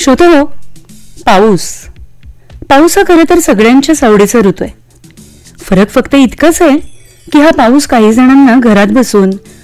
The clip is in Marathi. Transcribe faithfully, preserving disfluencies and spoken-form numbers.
श्रोते हो, पाऊस पाऊस हा खरं तर सगळ्यांच्याच आवडीचा ऋतू आहे. फरक फक्त इतकाच आहे की हा पाऊस काही जणांना घरात बसून